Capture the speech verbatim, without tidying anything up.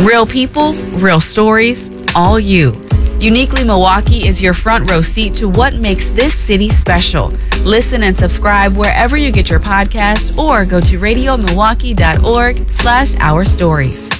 Real people, real stories, all you. Uniquely Milwaukee is your front row seat to what makes this city special. Listen and subscribe wherever you get your podcast or go to radio milwaukee dot org slash our stories.